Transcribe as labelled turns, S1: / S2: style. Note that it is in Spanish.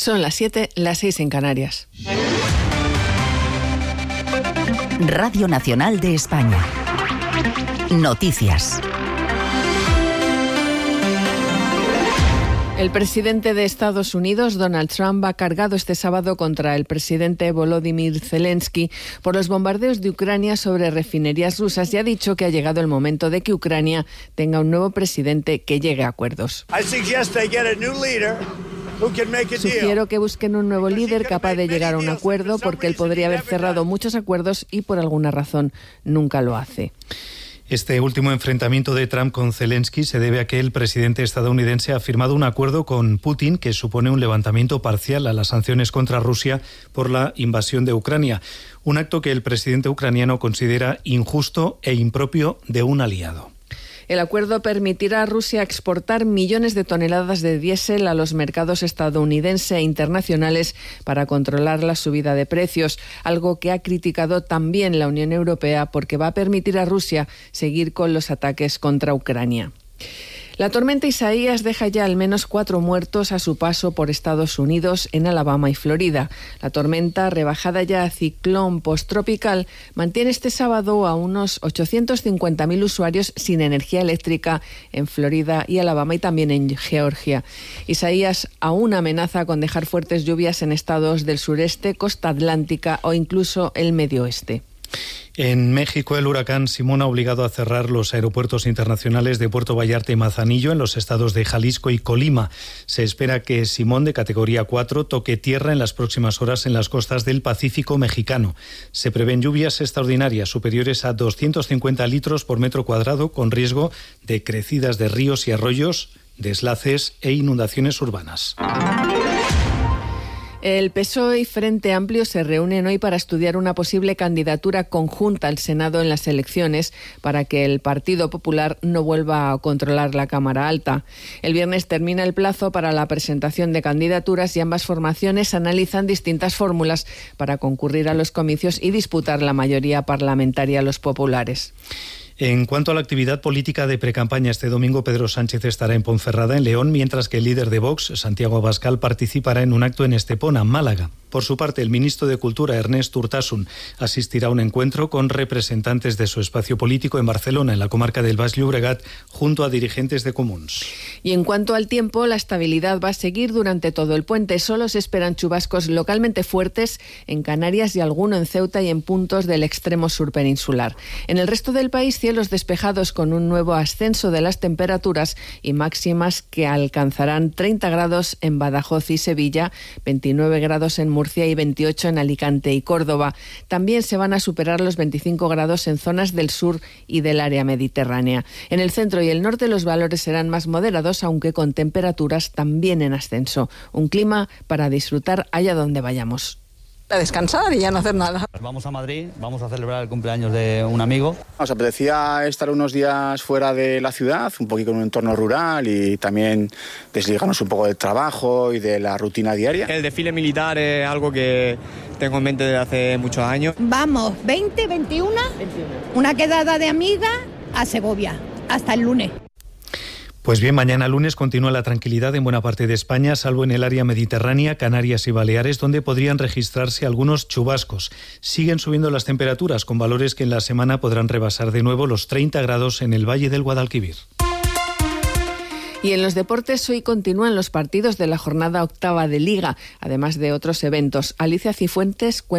S1: Son las 7, las 6 en Canarias.
S2: Radio Nacional de España. Noticias.
S1: El presidente de Estados Unidos, Donald Trump, ha cargado este sábado contra el presidente Volodymyr Zelensky por los bombardeos de Ucrania sobre refinerías rusas y ha dicho que ha llegado el momento de que Ucrania tenga un nuevo presidente que llegue a acuerdos. Sugiero que busquen un nuevo líder capaz de llegar a un acuerdo porque él podría haber cerrado muchos acuerdos y por alguna razón nunca lo hace.
S3: Este último enfrentamiento de Trump con Zelensky se debe a que el presidente estadounidense ha firmado un acuerdo con Putin que supone un levantamiento parcial a las sanciones contra Rusia por la invasión de Ucrania, un acto que el presidente ucraniano considera injusto e impropio de un aliado.
S1: El acuerdo permitirá a Rusia exportar millones de toneladas de diésel a los mercados estadounidense e internacionales para controlar la subida de precios, algo que ha criticado también la Unión Europea porque va a permitir a Rusia seguir con los ataques contra Ucrania. La tormenta Isaías deja ya al menos 4 muertos a su paso por Estados Unidos en Alabama y Florida. La tormenta, rebajada ya a ciclón posttropical, mantiene este sábado a unos 850.000 usuarios sin energía eléctrica en Florida y Alabama y también en Georgia. Isaías aún amenaza con dejar fuertes lluvias en estados del sureste, costa atlántica o incluso el medio oeste.
S3: En México, el huracán Simón ha obligado a cerrar los aeropuertos internacionales de Puerto Vallarta y Manzanillo en los estados de Jalisco y Colima. Se espera que Simón, de categoría 4, toque tierra en las próximas horas en las costas del Pacífico mexicano. Se prevén lluvias extraordinarias superiores a 250 litros por metro cuadrado, con riesgo de crecidas de ríos y arroyos, deslaces e inundaciones urbanas.
S1: El PSOE y Frente Amplio se reúnen hoy para estudiar una posible candidatura conjunta al Senado en las elecciones para que el Partido Popular no vuelva a controlar la Cámara Alta. El viernes termina el plazo para la presentación de candidaturas y ambas formaciones analizan distintas fórmulas para concurrir a los comicios y disputar la mayoría parlamentaria a los populares.
S3: En cuanto a la actividad política de precampaña, este domingo Pedro Sánchez estará en Ponferrada, en León, mientras que el líder de Vox, Santiago Abascal, participará en un acto en Estepona, Málaga. Por su parte, el ministro de Cultura, Ernest Urtasun, asistirá a un encuentro con representantes de su espacio político en Barcelona, en la comarca del Baix Llobregat, junto a dirigentes de Comuns.
S1: Y en cuanto al tiempo, la estabilidad va a seguir durante todo el puente. Solo se esperan chubascos localmente fuertes en Canarias y alguno en Ceuta y en puntos del extremo sur peninsular. En el resto del país, cielos despejados con un nuevo ascenso de las temperaturas y máximas que alcanzarán 30 grados en Badajoz y Sevilla, 29 grados en Murcia y 28 en Alicante y Córdoba. También se van a superar los 25 grados en zonas del sur y del área mediterránea. En el centro y el norte los valores serán más moderados, aunque con temperaturas también en ascenso. Un clima para disfrutar allá donde vayamos.
S4: A descansar y ya no hacer nada.
S5: Vamos a Madrid, vamos a celebrar el cumpleaños de un amigo.
S6: Nos apetecía estar unos días fuera de la ciudad, un poquito en un entorno rural y también desligarnos un poco del trabajo y de la rutina diaria.
S7: El desfile militar es algo que tengo en mente desde hace muchos años.
S8: Vamos, 20, 21, una quedada de amigas a Segovia, hasta el lunes.
S3: Pues bien, mañana lunes continúa la tranquilidad en buena parte de España, salvo en el área mediterránea, Canarias y Baleares, donde podrían registrarse algunos chubascos. Siguen subiendo las temperaturas, con valores que en la semana podrán rebasar de nuevo los 30 grados en el Valle del Guadalquivir.
S1: Y en los deportes hoy continúan los partidos de la jornada octava de Liga, además de otros eventos. Alicia Cifuentes cuenta.